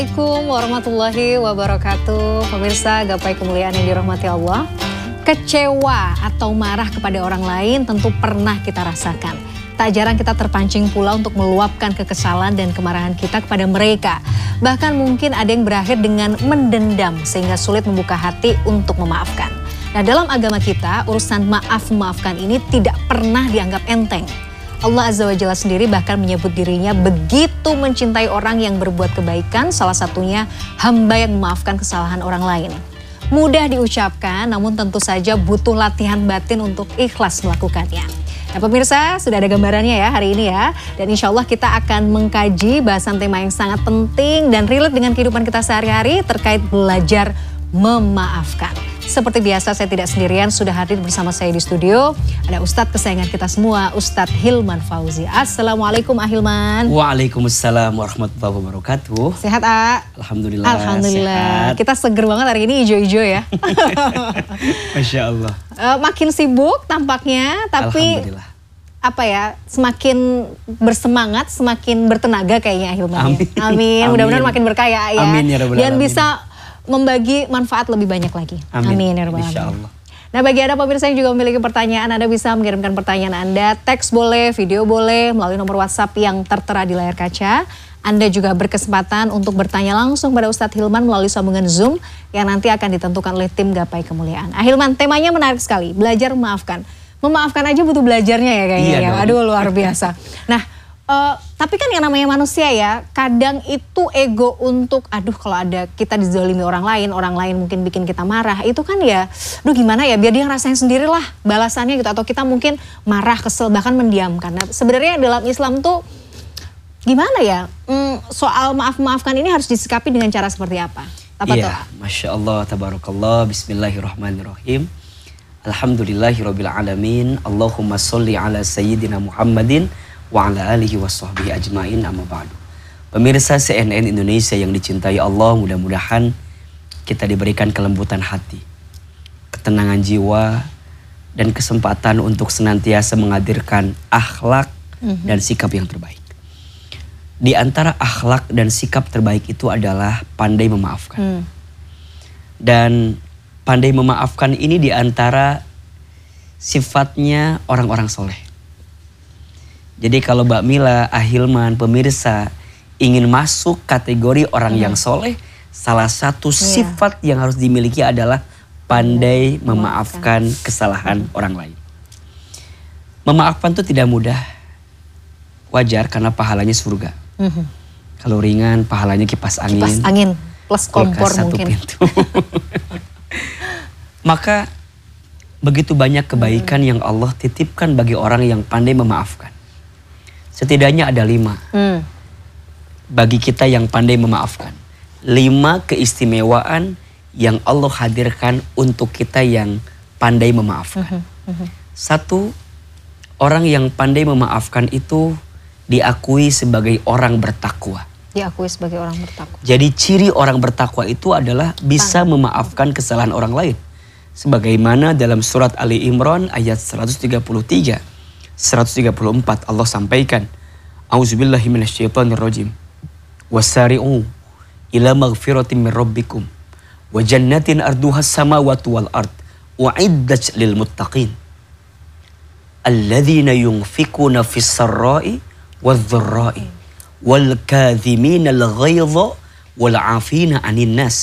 Assalamualaikum warahmatullahi wabarakatuh. Pemirsa gapai kemuliaan yang dirahmati Allah. Kecewa atau marah kepada orang lain tentu pernah kita rasakan. Tak jarang kita terpancing pula untuk meluapkan kekesalan dan kemarahan kita kepada mereka. Bahkan mungkin ada yang berakhir dengan mendendam sehingga sulit membuka hati untuk memaafkan. Nah, dalam agama kita urusan maaf-memaafkan ini tidak pernah dianggap enteng. Allah Azza wa Jalla sendiri bahkan menyebut dirinya begitu mencintai orang yang berbuat kebaikan, salah satunya hamba yang memaafkan kesalahan orang lain. Mudah diucapkan, namun tentu saja butuh latihan batin untuk ikhlas melakukannya. Nah pemirsa, sudah ada gambarannya ya hari ini ya. Dan insya Allah kita akan mengkaji bahasan tema yang sangat penting dan relate dengan kehidupan kita sehari-hari terkait belajar memaafkan. Seperti biasa saya tidak sendirian, sudah hadir bersama saya di studio. Ada Ustadz kesayangan kita semua, Ustadz Hilman Fauzi. Assalamualaikum Ahilman. Waalaikumsalam warahmatullahi wabarakatuh. Sehat A? Alhamdulillah. Alhamdulillah. Sehat. Kita seger banget hari ini, hijau-hijau ya. Masya Allah. Makin sibuk tampaknya, tapi apa ya, semakin bersemangat, semakin bertenaga kayaknya Ahilman. Amin. Ya. Amin. Mudah-mudahan makin berkaya ya. Amin ya Rabbal Dan Alamin. bisa membagi manfaat lebih banyak lagi. Amin ya Rabbal Alamin. Insyaallah. Nah bagi Anda pemirsa yang juga memiliki pertanyaan, Anda bisa mengirimkan pertanyaan Anda, teks boleh, video boleh, melalui nomor WhatsApp yang tertera di layar kaca. Anda juga berkesempatan untuk bertanya langsung pada Ustadz Hilman melalui sambungan Zoom yang nanti akan ditentukan oleh tim Gapai Kemuliaan. Hilman, temanya menarik sekali, belajar memaafkan. Memaafkan aja butuh belajarnya ya kayaknya. Iya ya. Aduh luar biasa. Nah, tapi kan yang namanya manusia ya, kadang itu ego untuk, aduh kalau ada kita dizalimi orang lain mungkin bikin kita marah, itu kan ya, aduh gimana ya, biar dia ngerasain sendirilah balasannya gitu, atau kita mungkin marah, kesel, bahkan mendiamkan. Nah sebenarnya dalam Islam tuh gimana ya, soal maaf-maafkan ini harus disikapi dengan cara seperti apa? Iya, Masya Allah, Tabarakallah, Bismillahirrahmanirrahim. Alhamdulillahirabbil alamin. Allahumma sholli ala sayyidina Muhammadin wa ala alihi wa sahbihi ajma'in, amma ba'du. Pemirsa CNN Indonesia yang dicintai Allah, mudah-mudahan kita diberikan kelembutan hati, ketenangan jiwa, dan kesempatan untuk senantiasa menghadirkan akhlak dan sikap yang terbaik. Di antara akhlak dan sikap terbaik itu adalah pandai memaafkan. Dan pandai memaafkan ini di antara sifatnya orang-orang soleh. Jadi kalau Mbak Mila, Ahilman, pemirsa ingin masuk kategori orang yang soleh, salah satu sifat yang harus dimiliki adalah pandai memaafkan kesalahan orang lain. Memaafkan itu tidak mudah, wajar karena pahalanya surga. Kalau ringan pahalanya kipas angin. Kipas angin plus kompor mungkin. Pintu. Maka begitu banyak kebaikan yang Allah titipkan bagi orang yang pandai memaafkan. Setidaknya ada 5 bagi kita yang pandai memaafkan. 5 keistimewaan yang Allah hadirkan untuk kita yang pandai memaafkan. 1, orang yang pandai memaafkan itu diakui sebagai orang bertakwa. Diakui sebagai orang bertakwa. Jadi ciri orang bertakwa itu adalah bisa memaafkan kesalahan orang lain. Sebagaimana dalam surat Ali Imran ayat 133. 134 Allah sampaikan, A'udzubillahi minasyaitonirrajim. Wasari'u ila maghfiratin min rabbikum wa jannatin arduhas samawati wal ard u'iddat lil muttaqin. Alladzina yunfikuna fis sarra'i wadh dharra'i wal kadhimina al ghaidha wal 'afina 'anil nas